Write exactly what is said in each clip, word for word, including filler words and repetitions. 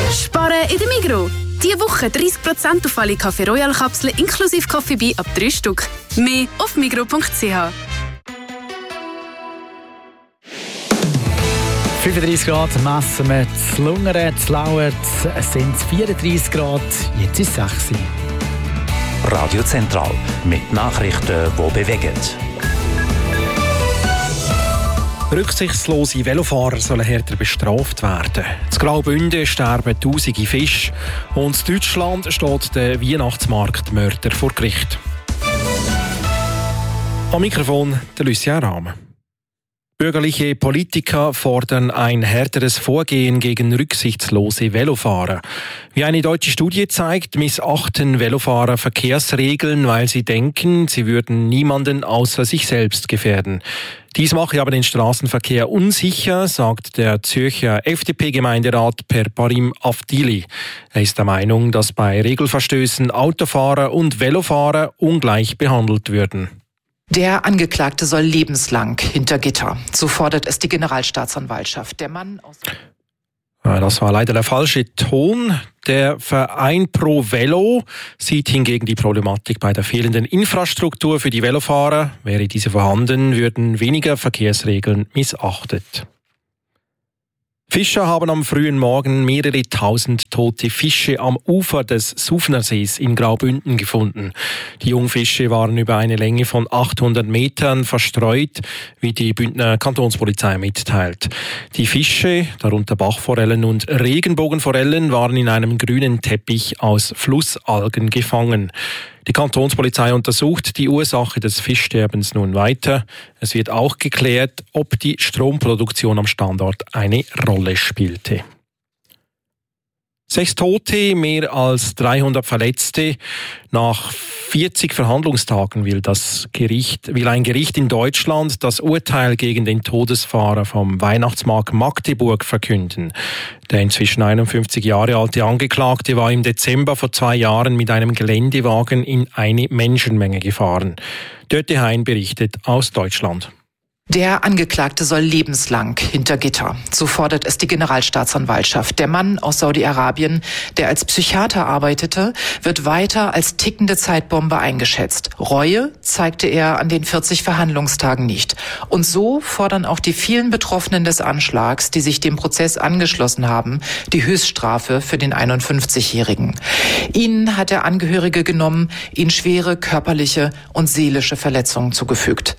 Sparen in der Migros. Diese Woche dreißig Prozent auf alle Café Royal Kapseln inklusive Coffee Bee ab drei Stück. Mehr auf migros punkt c h. fünfunddreissig Grad messen wir zu Lungern, zu Lauert sind es vierunddreissig Grad, jetzt ist es sechs. Radio Zentral mit Nachrichten, die bewegen. Rücksichtslose Velofahrer sollen härter bestraft werden. In Graubünden sterben tausende Fische und in Deutschland steht der Weihnachtsmarktmörder vor Gericht. Am Mikrofon der Lucien Rahmen. Bürgerliche Politiker fordern ein härteres Vorgehen gegen rücksichtslose Velofahrer. Wie eine deutsche Studie zeigt, missachten Velofahrer Verkehrsregeln, weil sie denken, sie würden niemanden außer sich selbst gefährden. Dies mache aber den Straßenverkehr unsicher, sagt der Zürcher F D P-Gemeinderat Per Parim Avdili. Er ist der Meinung, dass bei Regelverstößen Autofahrer und Velofahrer ungleich behandelt würden. Der Angeklagte soll lebenslang hinter Gitter. So fordert es die Generalstaatsanwaltschaft. Der Mann aus Das war leider der falsche Ton. Der Verein Pro Velo sieht hingegen die Problematik bei der fehlenden Infrastruktur für die Velofahrer. Wäre diese vorhanden, würden weniger Verkehrsregeln missachtet. Fischer haben am frühen Morgen mehrere tausend tote Fische am Ufer des Sufnersees in Graubünden gefunden. Die Jungfische waren über eine Länge von achthundert Metern verstreut, wie die Bündner Kantonspolizei mitteilt. Die Fische, darunter Bachforellen und Regenbogenforellen, waren in einem grünen Teppich aus Flussalgen gefangen. Die Kantonspolizei untersucht die Ursache des Fischsterbens nun weiter. Es wird auch geklärt, ob die Stromproduktion am Standort eine Rolle spielte. Sechs Tote, mehr als dreihundert Verletzte. Nach vierzig Verhandlungstagen will, das Gericht, will ein Gericht in Deutschland das Urteil gegen den Todesfahrer vom Weihnachtsmarkt Magdeburg verkünden. Der inzwischen einundfünfzig Jahre alte Angeklagte war im Dezember vor zwei Jahren mit einem Geländewagen in eine Menschenmenge gefahren. Dörte Hein berichtet aus Deutschland. Der Angeklagte soll lebenslang hinter Gitter. So fordert es die Generalstaatsanwaltschaft. Der Mann aus Saudi-Arabien, der als Psychiater arbeitete, wird weiter als tickende Zeitbombe eingeschätzt. Reue zeigte er an den vierzig Verhandlungstagen nicht. Und so fordern auch die vielen Betroffenen des Anschlags, die sich dem Prozess angeschlossen haben, die Höchststrafe für den einundfünfzigjährigen. Ihnen hat der Angehörige genommen, ihnen schwere körperliche und seelische Verletzungen zugefügt.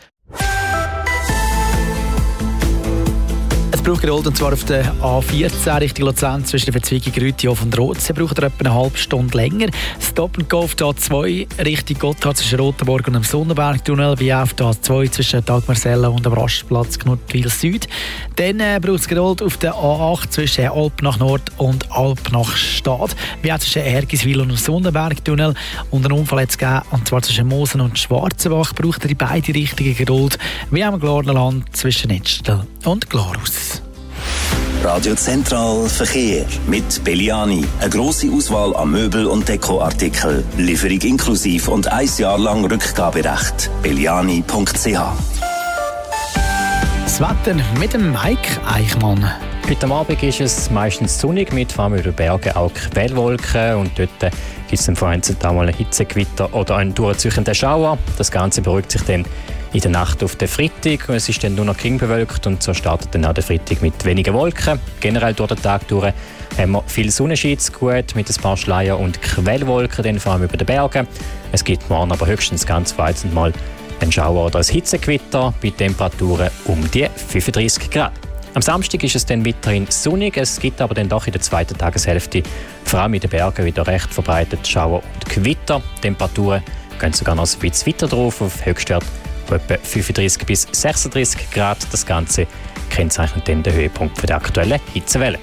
Braucht gerollt, und zwar auf der A vierzehn Richtung Luzern zwischen der Verzweigung Rüttihof und Rotzen braucht er etwa eine halbe Stunde länger. Stop and Go auf der A zwei Richtung Gotthard zwischen Rotenburg und dem Sonnenbergtunnel, wie auch auf der A zwei zwischen Dagmarsella und dem Rastplatz Knutwil Süd. Dann äh, braucht es gerollt auf der A acht zwischen Alp nach Nord und Alp nach Stad, wie auch zwischen Ergiswil und dem Sonnenbergtunnel. Und einen Unfall hat es gegeben, und zwar zwischen Mosen und Schwarzenbach braucht er in beide Richtungen gerollt, wie auch im Glarnerland zwischen Netzstel und Glarus. Radio Zentral Verkehr mit Belliani. Eine grosse Auswahl an Möbel- und Dekoartikeln. Lieferung inklusiv und ein Jahr lang Rückgaberecht. belliani punkt c h. Das Wetter mit dem Mike Eichmann. Heute Abend ist es meistens sonnig, mit vor allem über den Bergen auch Quellwolken. Und dort gibt es dann vereinzelt auch mal ein Hitzegewitter oder einen durchziehenden Schauer. Das Ganze beruhigt sich dann in der Nacht auf den Freitag. Es ist dann nur noch gering bewölkt und so startet dann auch der Freitag mit wenigen Wolken. Generell durch den Tag durch haben wir viel Sonnenschein zu gut mit ein paar Schleier und Quellwolken, dann vor allem über den Bergen. Es gibt morgen aber höchstens ganz vereinzelt mal einen Schauer oder ein Hitzegewitter bei Temperaturen um die fünfunddreissig Grad. Am Samstag ist es dann weiterhin sonnig, es gibt aber dann doch in der zweiten Tageshälfte vor allem in den Bergen wieder recht verbreitet Schauer und Gewitter. Temperaturen gehen sogar noch ein bisschen weiter drauf, auf Höchstwert von etwa fünfunddreissig bis sechsunddreissig Grad. Das Ganze kennzeichnet dann den Höhepunkt der aktuellen Hitzewelle.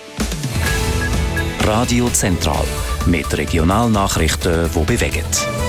Radio Zentral mit Regionalnachrichten, die bewegen.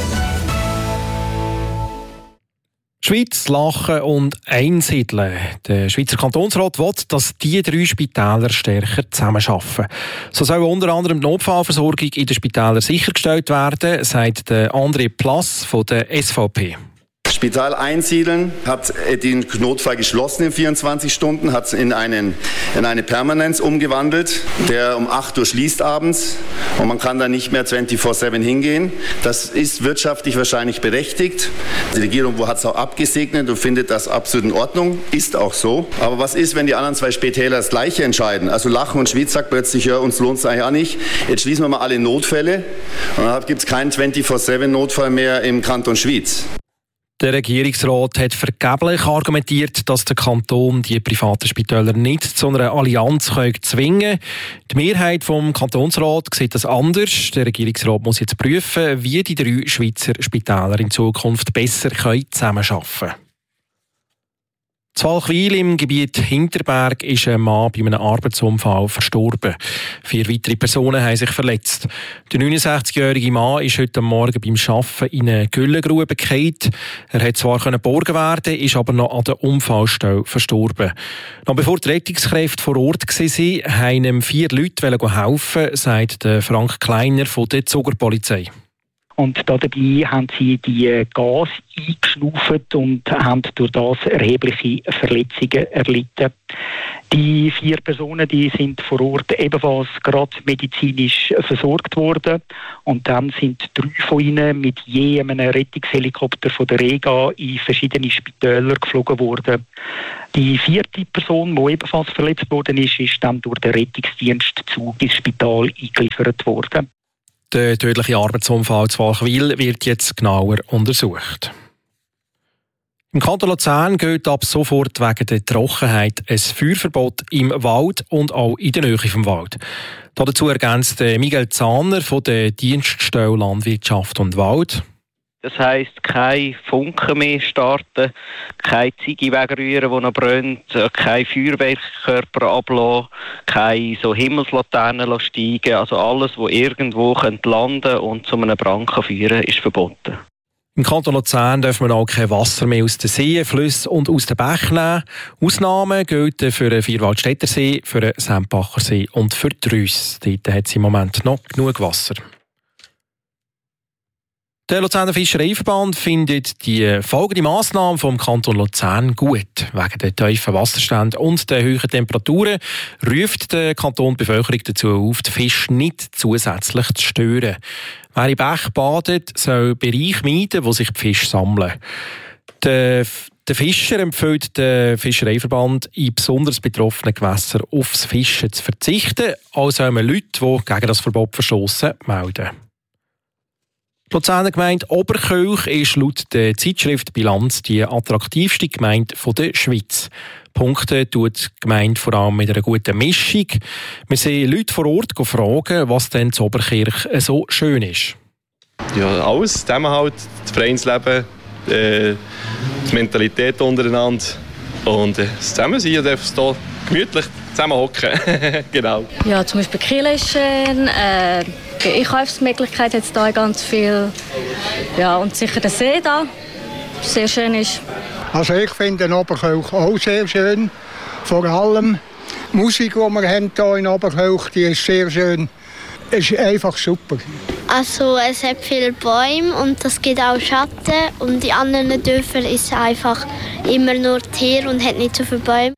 Schweiz, Lachen und Einsiedeln. Der Schweizer Kantonsrat will, dass diese drei Spitäler stärker zusammenarbeiten. So soll unter anderem die Notfallversorgung in den Spitälern sichergestellt werden, sagt André Plass von der S V P. Spital einsiedeln, hat den Notfall geschlossen in vierundzwanzig Stunden, hat es in, einen, in eine Permanenz umgewandelt, der um acht Uhr schließt abends und man kann da nicht mehr vierundzwanzig sieben hingehen. Das ist wirtschaftlich wahrscheinlich berechtigt. Die Regierung hat es auch abgesegnet und findet das absolut in Ordnung, ist auch so. Aber was ist, wenn die anderen zwei Spitäler das Gleiche entscheiden? Also Lachen und Schwyz sagt plötzlich, ja, uns lohnt es eigentlich auch nicht. Jetzt schließen wir mal alle Notfälle und dann gibt es keinen vierundzwanzig sieben Notfall mehr im Kanton Schwyz. Der Regierungsrat hat vergeblich argumentiert, dass der Kanton die privaten Spitäler nicht zu einer Allianz zwingen kann. Die Mehrheit vom Kantonsrat sieht das anders. Der Regierungsrat muss jetzt prüfen, wie die drei Schweizer Spitäler in Zukunft besser zusammenarbeiten können. In Walchwil im Gebiet Hinterberg ist ein Mann bei einem Arbeitsunfall verstorben. Vier weitere Personen haben sich verletzt. Der neunundsechzigjährige Mann ist heute Morgen beim Arbeiten in eine Güllengrube gefallen. Er konnte zwar geborgen werden, ist aber noch an der Unfallstelle verstorben. Noch bevor die Rettungskräfte vor Ort waren, haben ihm vier Leute helfen, sagt Frank Kleiner von der Zugerpolizei. Und dabei haben sie die Gas eingeschnauft und haben durch das erhebliche Verletzungen erlitten. Die vier Personen die sind vor Ort ebenfalls gerade medizinisch versorgt worden. Und dann sind drei von ihnen mit je einem Rettungshelikopter von der Rega in verschiedene Spitäler geflogen worden. Die vierte Person, die ebenfalls verletzt worden ist, ist dann durch den Rettungsdienstzug ins Spital eingeliefert worden. Der tödliche Arbeitsunfall zu Walchwil wird jetzt genauer untersucht. Im Kanton Luzern gilt ab sofort wegen der Trockenheit ein Feuerverbot im Wald und auch in der Nähe vom Wald. Dazu ergänzt Miguel Zahner von der Dienststelle Landwirtschaft und Wald. Das heisst, kein Funken mehr starten, keine Ziege wegrühren, die noch brennt, kein Feuerwerkkörper ablassen, keine so Himmelslaternen steigen. Also alles, was irgendwo landen könnte und zu einem Brand führen kann, ist verboten. Im Kanton Luzern darf man auch kein Wasser mehr aus den Seen, Flüssen und aus den Bächen nehmen. Ausnahmen gelten für den Vierwaldstätter See, für den Sempacher See und für die Rüss. Dort hat es im Moment noch genug Wasser. Der Luzerner Fischereiverband findet die folgende Massnahme vom Kanton Luzern gut. Wegen der tiefen Wasserstände und der hohen Temperaturen ruft der Kanton die Bevölkerung dazu auf, die Fische nicht zusätzlich zu stören. Wer in Bächen badet, soll Bereiche meiden, wo sich die Fische sammeln. Der Der Fischer empfiehlt den Fischereiverband, in besonders betroffenen Gewässern aufs Fischen zu verzichten. Also sollen Leute, die gegen das Verbot verstossen, melden. Die Luzerner Gemeinde Oberkirch ist laut der Zeitschrift Bilanz die attraktivste Gemeinde der Schweiz. Punkte tut die Gemeinde vor allem mit einer guten Mischung. Wir sehen Leute vor Ort fragen, was denn zu Oberkirch so schön ist. Ja, alles. Zusammenhalt, das Vereinsleben, äh, die Mentalität untereinander und äh, das Zusammensein. Und einfach hier gemütlich zusammenhocken. Genau. Ja, zum Beispiel Kiel ist schön. Äh, die Einkaufsmöglichkeit hat es hier ganz viel. Ja, und sicher der See da, sehr schön ist. Also ich finde den Oberkirch auch sehr schön. Vor allem die Musik, die wir haben hier in Oberkirch, die ist sehr schön. Es ist einfach super. Also es hat viele Bäume und es gibt auch Schatten. Und die anderen Dörfer ist einfach immer nur Tier und hat nicht so viele Bäume.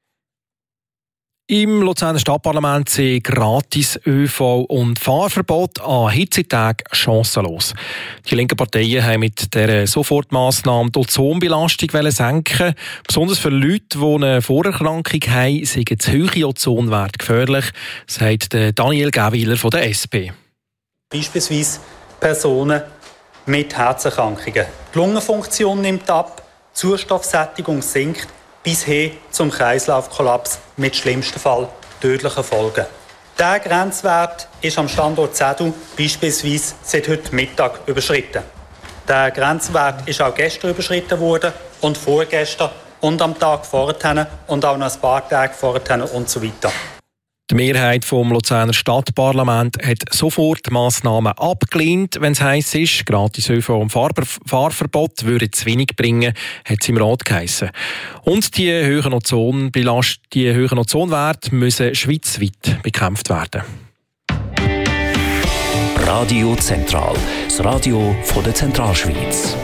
Im Luzerner Stadtparlament sind gratis ÖV und Fahrverbot an Hitzetagen chancenlos. Die linken Parteien haben mit dieser Sofortmaßnahme die Ozonbelastung senken. Besonders für Leute, die eine Vorerkrankung haben, sind zu hohe Ozonwerte gefährlich, sagt Daniel Gäwiler von der S P. Beispielsweise Personen mit Herzerkrankungen. Die Lungenfunktion nimmt ab, die Sauerstoffsättigung sinkt, bis hin zum Kreislaufkollaps mit schlimmsten Fall tödlichen Folgen. Der Grenzwert ist am Standort Zedu beispielsweise seit heute Mittag überschritten. Der Grenzwert ist auch gestern überschritten worden und vorgestern und am Tag vorher und auch noch ein paar Tage vorher und so weiter. Die Mehrheit vom Luzerner Stadtparlament hat sofort Massnahmen abgelehnt, wenn es heisst ist, gratis ÖV und Fahrverbot würde zu wenig bringen, hat es im Rat geheissen. Und die hohen Ozonbelast- die hohen Ozonwerte müssen schweizweit bekämpft werden. Radio Zentral, das Radio von der Zentralschweiz.